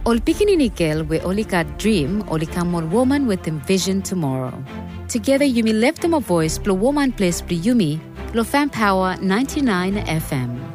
Ol pikinini girl we only got dream, only come on woman with envision tomorrow. Together Yumi left them a voice, plus woman place plus Yumi, plus fan power 99 FM.